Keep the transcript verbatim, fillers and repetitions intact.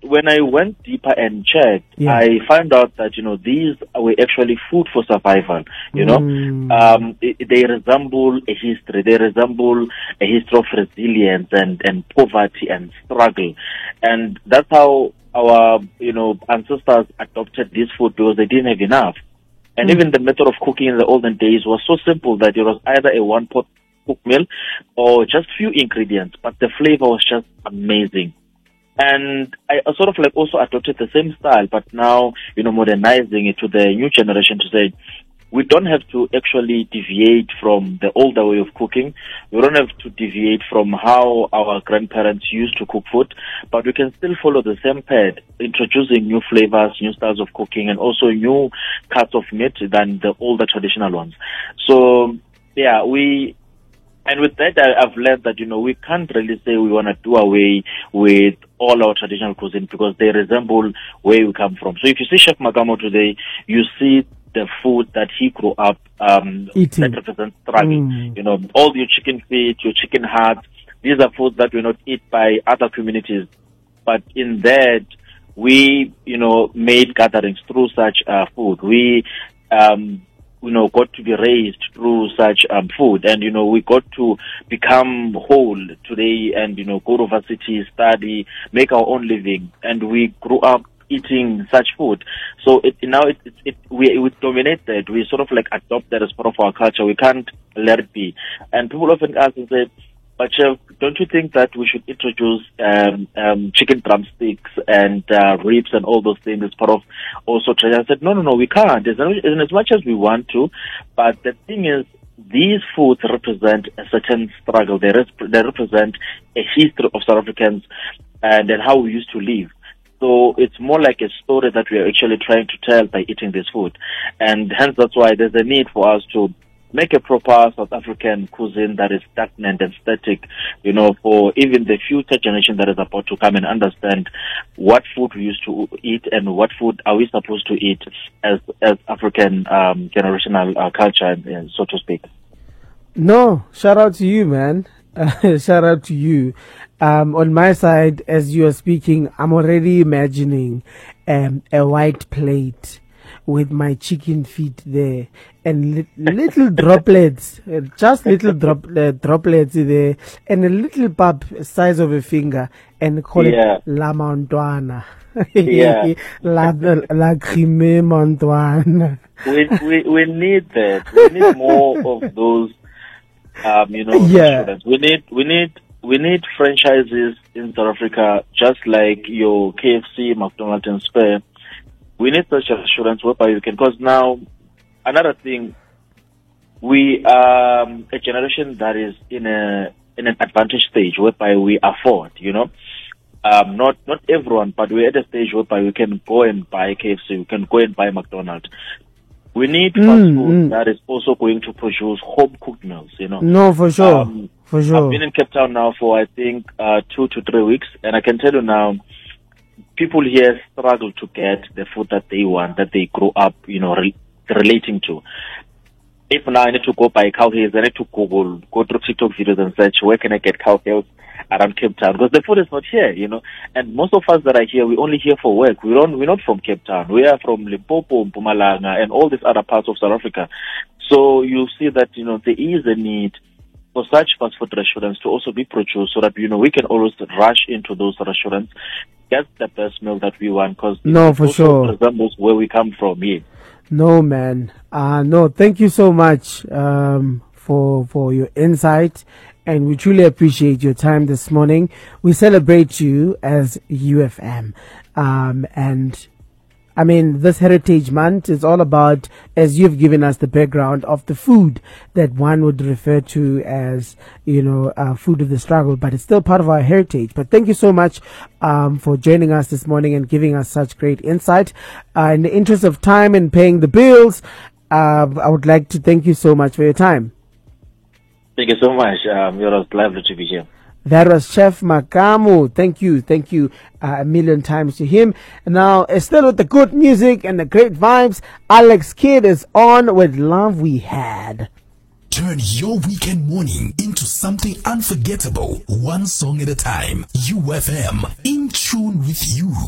when I went deeper and checked, Yeah. I found out that, you know, these were actually food for survival, you know. Mm. Um, it, they resemble a history. They resemble a history of resilience and, and poverty and struggle. And that's how our, you know, ancestors adopted this food, because they didn't have enough. And Mm. even the method of cooking in the olden days was so simple that it was either a one-pot cooked meal or just few ingredients, but the flavor was just amazing. And I sort of like also adopted the same style, but now, you know, modernizing it to the new generation to say, we don't have to actually deviate from the older way of cooking. We don't have to deviate from how our grandparents used to cook food, but we can still follow the same path, introducing new flavors, new styles of cooking, and also new cuts of meat than the older traditional ones. So, yeah, we... And with that, I, I've learned that, you know, we can't really say we want to do away with all our traditional cuisine, because they resemble where we come from. So if you see Chef Makamo today, you see the food that he grew up um, Eating. that represents struggle. Mm. You know, all your chicken feet, your chicken hearts, these are foods that were not eaten by other communities. But in that, we, you know, made gatherings through such uh, food. We, um, you know, got to be raised through such um, food, and, you know, we got to become whole today and, you know, go to varsity, study, make our own living, and we grew up eating such food. So it, now it, it, it we, we dominate that. We sort of like adopt that as part of our culture. We can't let it be. And people often ask and say, but Chef, don't you think that we should introduce um, um, chicken drumsticks and uh, ribs and all those things as part of also tradition? I said, no, no, no, we can't. As, as much as we want to, but the thing is, these foods represent a certain struggle. They, res- they represent a history of South Africans and, and how we used to live. So it's more like a story that we are actually trying to tell by eating this food. And hence that's why there's a need for us to make a proper South African cuisine that is stagnant and static, you know, for even the future generation that is about to come and understand what food we used to eat and what food are we supposed to eat as as African um, generational uh, culture, uh, so to speak. No, shout out to you, man. Uh, shout out to you. Um, on my side, as you are speaking, I'm already imagining um, a white plate with my chicken feet there and li- little droplets, uh, just little drop uh, droplets there, and a little pap size of a finger, and call Yeah. it la mantuana. Yeah. la la crime mantuana. We, we we need that. We need more of those. Um, you know, Yeah. restaurants. We need we need we need franchises in South Africa, just like your K F C, McDonald's, and Spare. We need such restaurants whereby you can. Because now, another thing, we are um, a generation that is in a in an advantage stage whereby we afford. You know, um, not not everyone, but we're at a stage whereby we can go and buy K F C, we can go and buy McDonald's. We need fast Mm, food mm. that is also going to produce home-cooked meals, you know. No, for sure. Um, for I've sure. been in Cape Town now for, I think, uh, two to three weeks, and I can tell you now, people here struggle to get the food that they want, that they grow up, you know, re- relating to. If now I need to go buy cow hairs, I need to Google, go through TikTok videos and search, where can I get cow hairs around Cape Town? Because the food is not here, you know. And most of us that are here, we only here for work. We don't, we're not from Cape Town. We are from Limpopo, Mpumalanga, and all these other parts of South Africa. So you see that, you know, there is a need for such fast food restaurants to also be produced so that, you know, we can always rush into those restaurants, get the best meal that we want, because No, it for also sure. resembles where we come from here. No, man. Uh, no, thank you so much um, for for your insight, and we truly appreciate your time this morning. We celebrate you as U F M, um, and I mean, this Heritage Month is all about, as you've given us the background of the food that one would refer to as, you know, uh, food of the struggle, but it's still part of our heritage. But thank you so much um, for joining us this morning and giving us such great insight. Uh, in the interest of time and paying the bills, uh, I would like to thank you so much for your time. Thank you so much. Um, it was lovely to be here. That was Chef Makamo. Thank you. Thank you uh, a million times to him. And now, uh, still with the good music and the great vibes, Alex Kidd is on with Love We Had. Turn your weekend morning into something unforgettable, one song at a time. U F M, in tune with you.